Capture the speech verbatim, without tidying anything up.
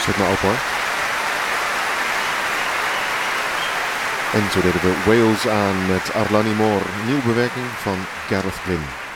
Zet maar op hoor. En zo deden we Wales aan met Arlani Moore, nieuwe bewerking van Gareth Gwyn.